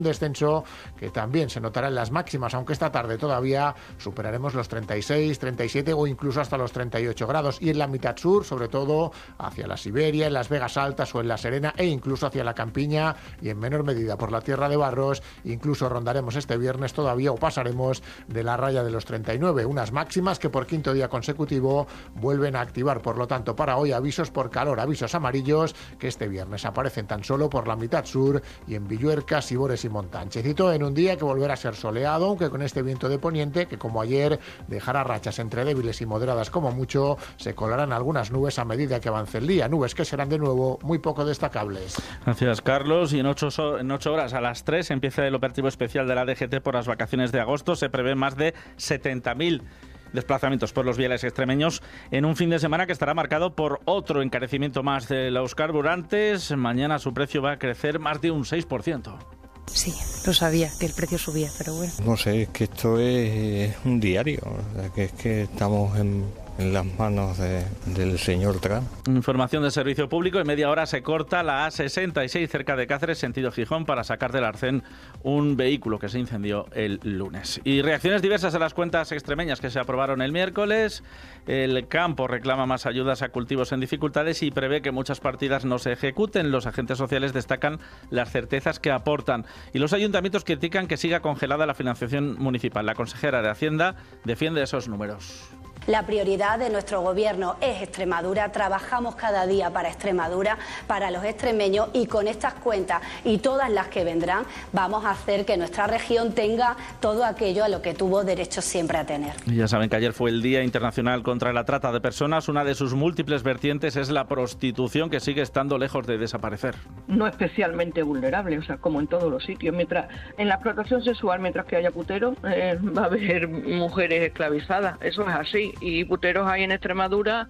descenso que también se notará en las máximas, aunque esta tarde todavía superaremos los 36, 37 o incluso hasta los 38 grados. Y en la mitad sur, sobre todo hacia la Siberia, en las Vegas Altas o en la Serena e incluso hacia la Campiña y en menor medida por la Tierra de Barros, incluso rondaremos este viernes todavía o pasaremos de la raya de los 39, unas máximas que por quinto día consecutivo vuelven a activar. Por lo tanto, para hoy avisos por calor, avisos amarillos que este viernes aparecen tan solo por la mitad sur y en Villuerca, Sibores y Montanchecito, en un día que volverá a ser soleado, aunque con este viento de poniente que, como ayer, dejará rachas entre débiles y moderadas como mucho. Se colarán algunas nubes a medida que avance el día, nubes que serán de nuevo muy poco destacables. Gracias, Carlos. Y en 8 horas, a las 3, empieza el operativo especial de la DGT por las vacaciones de agosto. Se prevén más de 70.000 desplazamientos por los viales extremeños en un fin de semana que estará marcado por otro encarecimiento más de los carburantes. Mañana su precio va a crecer más de un 6%. Sí, lo sabía, que el precio subía, pero bueno. No sé, es que esto es un diario, que es que estamos en las manos del señor Trump. Información del servicio público. En media hora se corta la A66 cerca de Cáceres, sentido Gijón, para sacar del arcén un vehículo que se incendió el lunes. Y reacciones diversas a las cuentas extremeñas que se aprobaron el miércoles. El campo reclama más ayudas a cultivos en dificultades y prevé que muchas partidas no se ejecuten. Los agentes sociales destacan las certezas que aportan. Y los ayuntamientos critican que siga congelada la financiación municipal. La consejera de Hacienda defiende esos números. La prioridad de nuestro gobierno es Extremadura, trabajamos cada día para Extremadura, para los extremeños, y con estas cuentas y todas las que vendrán vamos a hacer que nuestra región tenga todo aquello a lo que tuvo derecho siempre a tener. Y ya saben que ayer fue el Día Internacional contra la Trata de Personas. Una de sus múltiples vertientes es la prostitución, que sigue estando lejos de desaparecer. No especialmente vulnerable, o sea, como en todos los sitios. Mientras en la explotación sexual, mientras que haya puteros, va a haber mujeres esclavizadas, eso es así. Y puteros hay en Extremadura,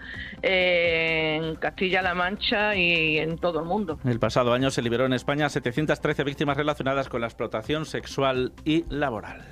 en Castilla-La Mancha y en todo el mundo. El pasado año se liberó en España 713 víctimas relacionadas con la explotación sexual y laboral.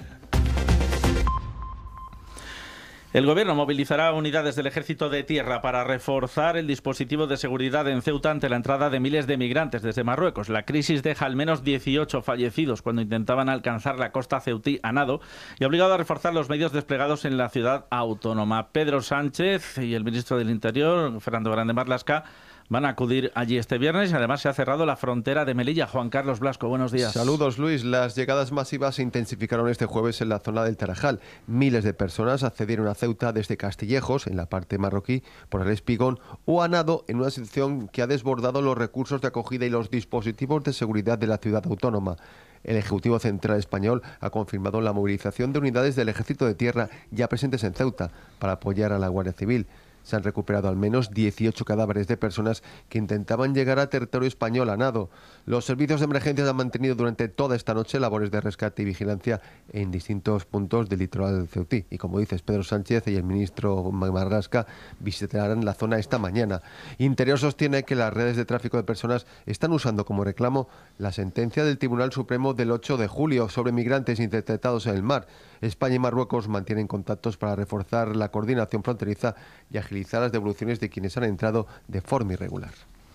El Gobierno movilizará unidades del Ejército de Tierra para reforzar el dispositivo de seguridad en Ceuta ante la entrada de miles de migrantes desde Marruecos. La crisis deja al menos 18 fallecidos cuando intentaban alcanzar la costa ceutí a nado y ha obligado a reforzar los medios desplegados en la ciudad autónoma. Pedro Sánchez y el ministro del Interior, Fernando Grande Marlaska, van a acudir allí este viernes y además se ha cerrado la frontera de Melilla. Juan Carlos Blasco, buenos días. Saludos, Luis. Las llegadas masivas se intensificaron este jueves en la zona del Tarajal. Miles de personas accedieron a Ceuta desde Castillejos, en la parte marroquí, por el Espigón, o a nado, en una situación que ha desbordado los recursos de acogida y los dispositivos de seguridad de la ciudad autónoma. El Ejecutivo Central Español ha confirmado la movilización de unidades del Ejército de Tierra ya presentes en Ceuta para apoyar a la Guardia Civil. Se han recuperado al menos 18 cadáveres de personas que intentaban llegar a territorio español a nado. Los servicios de emergencias han mantenido durante toda esta noche labores de rescate y vigilancia en distintos puntos del litoral ceutí. Y como dices, Pedro Sánchez y el ministro Marlaska visitarán la zona esta mañana. Interior sostiene que las redes de tráfico de personas están usando como reclamo la sentencia del Tribunal Supremo del 8 de julio sobre migrantes interceptados en el mar. España y Marruecos mantienen contactos para reforzar la coordinación fronteriza y agilizar las devoluciones de quienes han entrado de forma irregular.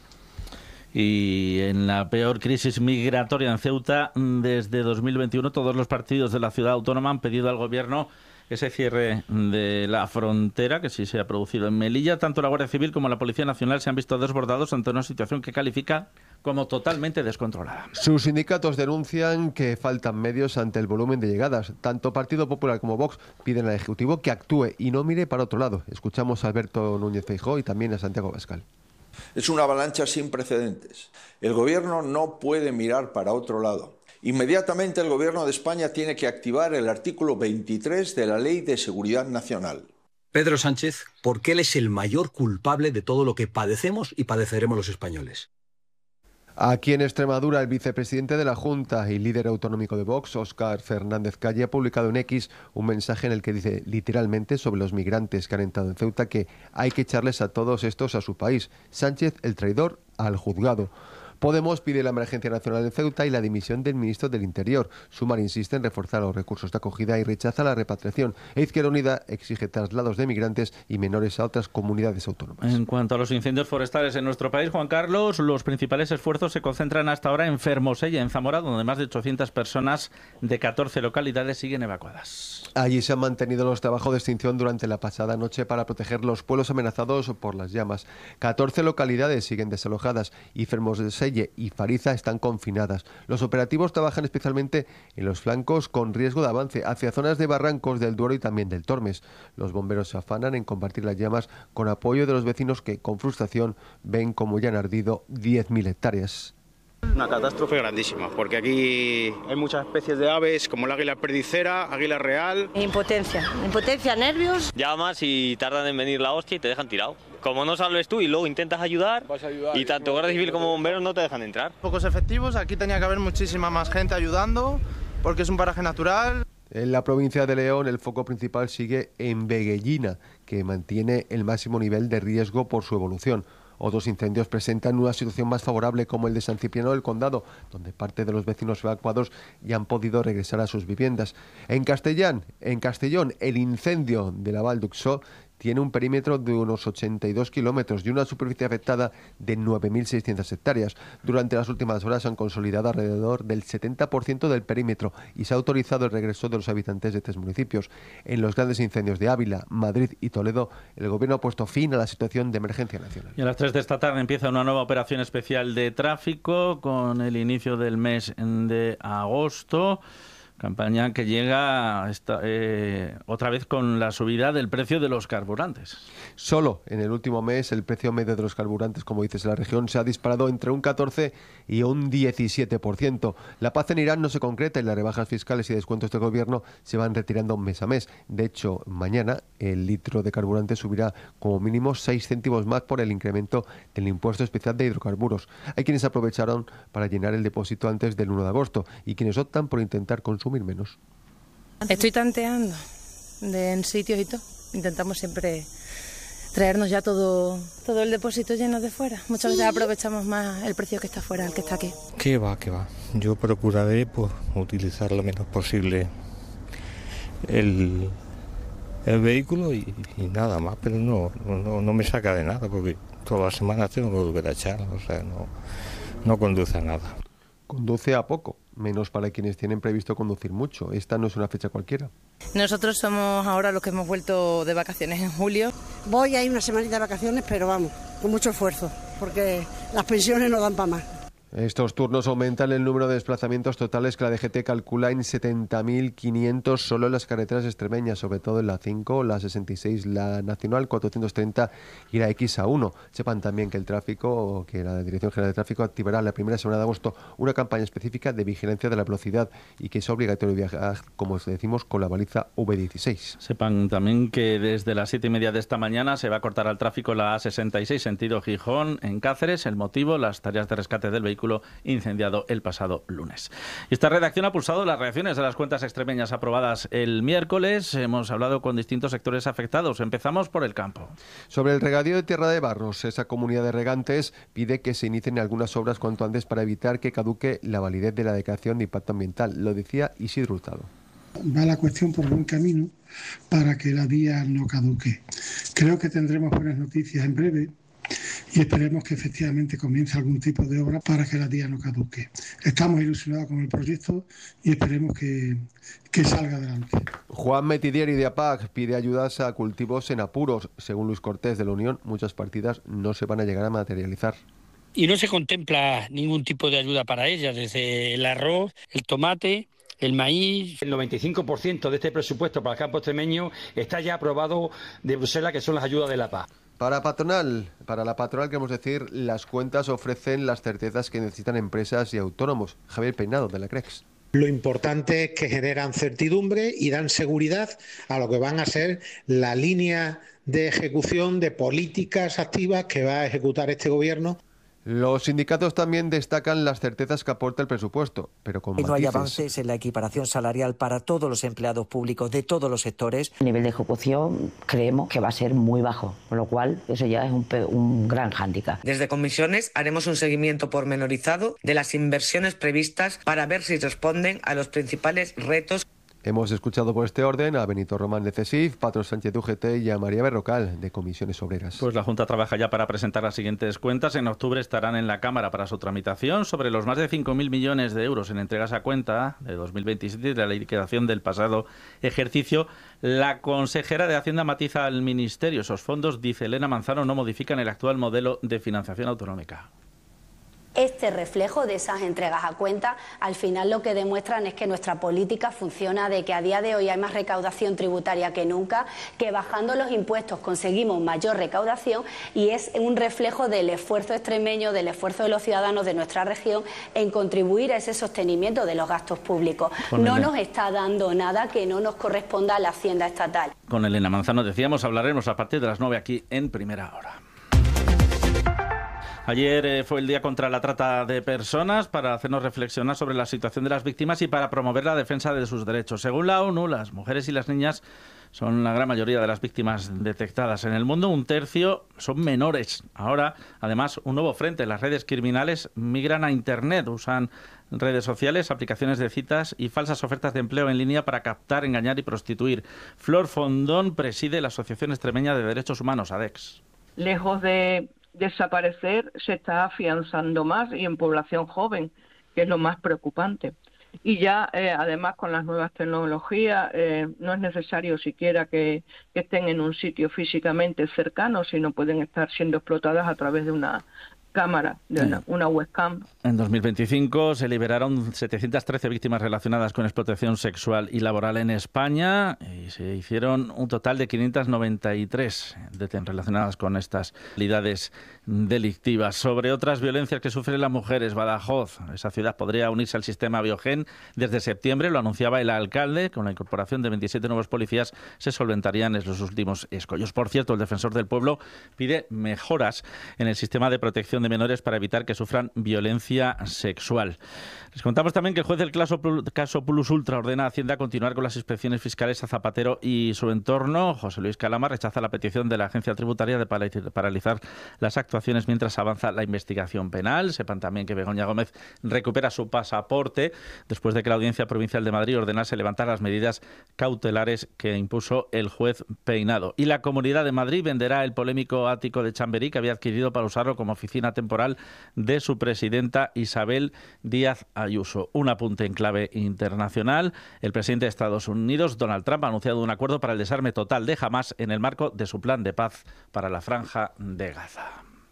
Y en la peor crisis migratoria en Ceuta desde 2021, todos los partidos de la ciudad autónoma han pedido al Gobierno ese cierre de la frontera, que sí se ha producido en Melilla. Tanto la Guardia Civil como la Policía Nacional se han visto desbordados ante una situación que califica como totalmente descontrolada. Sus sindicatos denuncian que faltan medios ante el volumen de llegadas. Tanto Partido Popular como Vox piden al Ejecutivo que actúe y no mire para otro lado. Escuchamos a Alberto Núñez Feijóo y también a Santiago Abascal. Es una avalancha sin precedentes. El Gobierno no puede mirar para otro lado. Inmediatamente el Gobierno de España tiene que activar el artículo 23 de la Ley de Seguridad Nacional. Pedro Sánchez, porque él es el mayor culpable de todo lo que padecemos y padeceremos los españoles. Aquí en Extremadura, el vicepresidente de la Junta y líder autonómico de Vox, Óscar Fernández Calle, ha publicado en X un mensaje en el que dice literalmente sobre los migrantes que han entrado en Ceuta que hay que echarles a todos estos a su país. Sánchez, el traidor, al juzgado. Podemos pide la emergencia nacional en Ceuta y la dimisión del ministro del Interior. Sumar insiste en reforzar los recursos de acogida y rechaza la repatriación. Izquierda Unida exige traslados de migrantes y menores a otras comunidades autónomas. En cuanto a los incendios forestales en nuestro país, Juan Carlos, los principales esfuerzos se concentran hasta ahora en Fermosella, en Zamora, donde más de 800 personas de 14 localidades siguen evacuadas. Allí se han mantenido los trabajos de extinción durante la pasada noche para proteger los pueblos amenazados por las llamas. 14 localidades siguen desalojadas y Fermoselle y Fariza están confinadas. Los operativos trabajan especialmente en los flancos con riesgo de avance hacia zonas de barrancos del Duero y también del Tormes. Los bomberos se afanan en combatir las llamas con apoyo de los vecinos que, con frustración, ven como ya han ardido 10.000 hectáreas. Una catástrofe grandísima, porque aquí hay muchas especies de aves, como el águila perdicera, águila real. Impotencia, nervios. Llamas y tardan en venir la hostia y te dejan tirado. Como no sales tú y luego intentas ayudar, y tanto Guardia Civil como bomberos no te dejan entrar. Pocos efectivos, aquí tenía que haber muchísima más gente ayudando, porque es un paraje natural. En la provincia de León, el foco principal sigue en Veguellina, que mantiene el máximo nivel de riesgo por su evolución. Otros incendios presentan una situación más favorable, como el de San Cipriano del Condado, donde parte de los vecinos evacuados ya han podido regresar a sus viviendas. En Castellón, el incendio de la Val d'Uixó tiene un perímetro de unos 82 kilómetros y una superficie afectada de 9.600 hectáreas. Durante las últimas horas se han consolidado alrededor del 70% del perímetro y se ha autorizado el regreso de los habitantes de 3 municipios. En los grandes incendios de Ávila, Madrid y Toledo, el Gobierno ha puesto fin a la situación de emergencia nacional. Y a las 3 de esta tarde empieza una nueva operación especial de tráfico con el inicio del mes de agosto. Campaña que llega otra vez con la subida del precio de los carburantes. Solo en el último mes el precio medio de los carburantes, como dices, en la región se ha disparado entre un 14 y un 17%. La paz en Irán no se concreta y las rebajas fiscales y descuentos del gobierno se van retirando mes a mes. De hecho, mañana el litro de carburante subirá como mínimo 6 céntimos más por el incremento del impuesto especial de hidrocarburos. Hay quienes aprovecharon para llenar el depósito antes del 1 de agosto y quienes optan por intentar consumir menos. Estoy tanteando en sitios y todo. Intentamos siempre traernos ya todo el depósito lleno de fuera. Muchas veces aprovechamos más el precio que está fuera, el que está aquí. ¿Qué va? Yo procuraré utilizar lo menos posible el vehículo y nada más, pero no me saca de nada, porque todas las semanas tengo que volver a echar, o sea, no conduce a nada. Conduce a poco, menos para quienes tienen previsto conducir mucho. Esta no es una fecha cualquiera. Nosotros somos ahora los que hemos vuelto de vacaciones en julio. Voy a ir una semanita de vacaciones, pero vamos, con mucho esfuerzo, porque las pensiones no dan para más. Estos turnos aumentan el número de desplazamientos totales que la DGT calcula en 70.500 solo en las carreteras extremeñas, sobre todo en la 5, la 66, la Nacional 430 y la XA1. Sepan también que la Dirección General de Tráfico activará la primera semana de agosto una campaña específica de vigilancia de la velocidad y que es obligatorio viajar, como decimos, con la baliza V16. Sepan también que desde las 7:30 de esta mañana se va a cortar al tráfico la A66 sentido Gijón en Cáceres. El motivo, las tareas de rescate del vehículo incendiado el pasado lunes. Y esta redacción ha pulsado las reacciones de las cuentas extremeñas aprobadas el miércoles. Hemos hablado con distintos sectores afectados. Empezamos por el campo. Sobre el regadío de Tierra de Barros, esa comunidad de regantes pide que se inicien algunas obras cuanto antes para evitar que caduque la validez de la declaración de impacto ambiental. Lo decía Isidro Hurtado. Va la cuestión por buen camino para que la vía no caduque. Creo que tendremos buenas noticias en breve y esperemos que efectivamente comience algún tipo de obra para que la vía no caduque. Estamos ilusionados con el proyecto y esperemos que salga adelante. Juan Metidieri de APAC pide ayudas a cultivos en apuros. Según Luis Cortés de la Unión, muchas partidas no se van a llegar a materializar. Y no se contempla ningún tipo de ayuda para ellas, desde el arroz, el tomate, el maíz. El 95% de este presupuesto para el campo extremeño está ya aprobado de Bruselas, que son las ayudas de la PAC. Para la patronal, queremos decir, las cuentas ofrecen las certezas que necesitan empresas y autónomos. Javier Peinado, de la CREX. Lo importante es que generan certidumbre y dan seguridad a lo que van a ser la línea de ejecución de políticas activas que va a ejecutar este gobierno. Los sindicatos también destacan las certezas que aporta el presupuesto, pero con matices. No hay avances en la equiparación salarial para todos los empleados públicos de todos los sectores. El nivel de ejecución creemos que va a ser muy bajo, con lo cual eso ya es un gran hándicap. Desde comisiones haremos un seguimiento pormenorizado de las inversiones previstas para ver si responden a los principales retos. Hemos escuchado por este orden a Benito Román de CESIF, Patro Sánchez de UGT y a María Berrocal de Comisiones Obreras. Pues la Junta trabaja ya para presentar las siguientes cuentas. En octubre estarán en la Cámara para su tramitación sobre los más de 5.000 millones de euros en entregas a cuenta de 2027 de la liquidación del pasado ejercicio. La consejera de Hacienda matiza al Ministerio. Esos fondos, dice Elena Manzano, no modifican el actual modelo de financiación autonómica. Este reflejo de esas entregas a cuenta, al final lo que demuestran es que nuestra política funciona, de que a día de hoy hay más recaudación tributaria que nunca, que bajando los impuestos conseguimos mayor recaudación, y es un reflejo del esfuerzo extremeño, del esfuerzo de los ciudadanos de nuestra región en contribuir a ese sostenimiento de los gastos públicos. No nos está dando nada que no nos corresponda a la Hacienda estatal. Con Elena Manzano, decíamos, hablaremos a partir de las 9 aquí en Primera Hora. Ayer fue el Día contra la Trata de Personas, para hacernos reflexionar sobre la situación de las víctimas y para promover la defensa de sus derechos. Según la ONU, las mujeres y las niñas son la gran mayoría de las víctimas detectadas en el mundo. Un tercio son menores. Ahora, además, un nuevo frente. Las redes criminales migran a Internet, usan redes sociales, aplicaciones de citas y falsas ofertas de empleo en línea para captar, engañar y prostituir. Flor Fondón preside la Asociación Extremeña de Derechos Humanos, ADEX. Lejos de desaparecer, se está afianzando más, y en población joven, que es lo más preocupante. Y ya, además, con las nuevas tecnologías, no es necesario siquiera que estén en un sitio físicamente cercano, sino pueden estar siendo explotadas a través de una cámara, de una webcam. En 2025 se liberaron 713 víctimas relacionadas con explotación sexual y laboral en España, y se hicieron un total de 593 relacionadas con estas realidades delictivas. Sobre otras violencias que sufren las mujeres, Badajoz, esa ciudad podría unirse al sistema Biogen desde septiembre, lo anunciaba el alcalde. Con la incorporación de 27 nuevos policías se solventarían los últimos escollos. Por cierto, el defensor del pueblo pide mejoras en el sistema de protección de menores para evitar que sufran violencia sexual. Les contamos también que el juez del caso Plus Ultra ordena a Hacienda continuar con las inspecciones fiscales a Zapatero y su entorno. José Luis Calama rechaza la petición de la agencia tributaria de paralizar las actuaciones mientras avanza la investigación penal. Sepan también que Begoña Gómez recupera su pasaporte después de que la Audiencia Provincial de Madrid ordenase levantar las medidas cautelares que impuso el juez Peinado. Y la Comunidad de Madrid venderá el polémico ático de Chamberí, que había adquirido para usarlo como oficina temporal de su presidenta Isabel Díaz Ayuso. Un apunte en clave internacional. El presidente de Estados Unidos, Donald Trump, ha anunciado un acuerdo para el desarme total de Hamás en el marco de su plan de paz para la Franja de Gaza.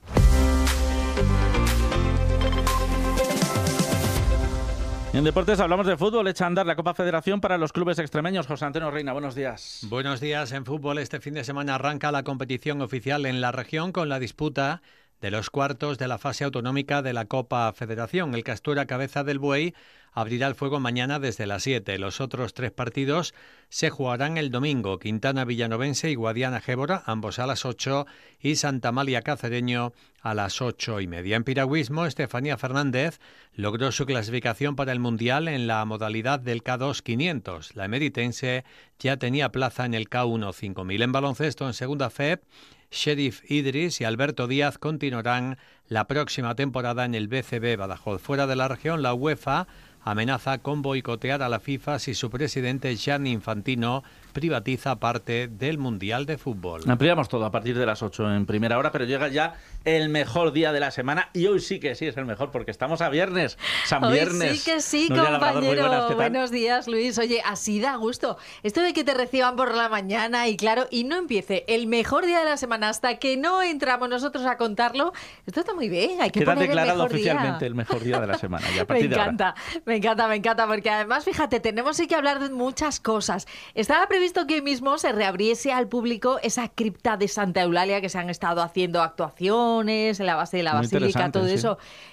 En deportes hablamos de fútbol. Echa a andar la Copa Federación para los clubes extremeños. José Antonio Reina, buenos días. Buenos días. En fútbol, este fin de semana arranca la competición oficial en la región con la disputa de los cuartos de la fase autonómica de la Copa Federación. El Castura Cabeza del Buey abrirá el fuego mañana desde las 7. Los otros 3 partidos se jugarán el domingo. Quintana Villanovense y Guadiana Gébora, ambos a las 8, y Santa Amalia Cacereño a las 8:30. En piragüismo, Estefanía Fernández logró su clasificación para el Mundial en la modalidad del K2 500. La emeritense ya tenía plaza en el K1 5000. En baloncesto, en segunda FEP, Sheriff Idris y Alberto Díaz continuarán la próxima temporada en el BCB Badajoz. Fuera de la región, la UEFA amenaza con boicotear a la FIFA si su presidente Gianni Infantino privatiza parte del Mundial de Fútbol. Ampliamos todo a partir de las 8 en Primera Hora, pero llega ya el mejor día de la semana, y hoy sí que sí es el mejor porque estamos a viernes, San Viernes. Hoy sí que sí, Nuria compañero. Labrador, buenos días, Luis. Oye, así da gusto. Esto de que te reciban por la mañana y claro, y no empiece el mejor día de la semana hasta que no entramos nosotros a contarlo, esto está muy bien. Hay que queda poner declarado el mejor oficialmente día. el mejor día de la semana. Y a partir de ahora. Me encanta, porque además, fíjate, tenemos que hablar de muchas cosas. Estaba previsto que hoy mismo se reabriese al público esa cripta de Santa Eulalia, que se han estado haciendo actuaciones en la base de la Muy basílica, todo sí. eso.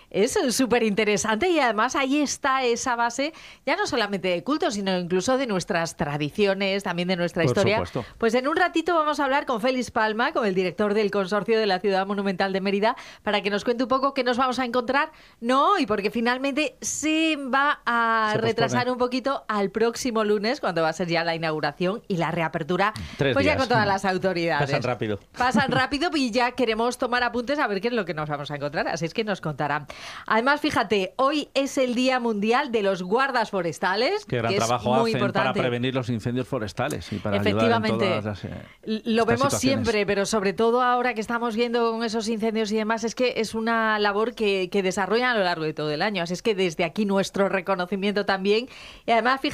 es súper interesante y además ahí está esa base, ya no solamente de culto, sino incluso de nuestras tradiciones, también de nuestra historia. Supuesto. Pues en un ratito vamos a hablar con Félix Palma, con el director del Consorcio de la Ciudad Monumental de Mérida, para que nos cuente un poco qué nos vamos a encontrar. No, y porque finalmente se va a retrasar un poquito al próximo lunes, cuando va a ser ya la inauguración y la reapertura, 3 pues días. ya con todas las autoridades. Pasan rápido. Pasan rápido y ya queremos tomar apuntes a ver qué es lo que nos vamos a encontrar, así es que nos contará. Además, fíjate, hoy es el Día Mundial de los Guardas Forestales. Qué gran que trabajo es muy hacen importante. para prevenir los incendios forestales y para Efectivamente, ayudar en todas las, lo vemos situaciones. siempre, pero sobre todo ahora que estamos viendo con esos incendios y demás, es que es una labor que desarrollan a lo largo de todo el año. Así es que desde aquí nuestro reconocimiento también. Y además, fíjate,